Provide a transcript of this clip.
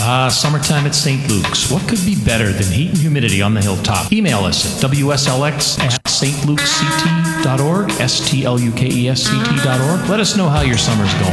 Summertime at St. Luke's. What could be better than heat and humidity on the hilltop? Email us at wslx@stlukesc.org, STLUKESCT.org. Let us know how your summer's going.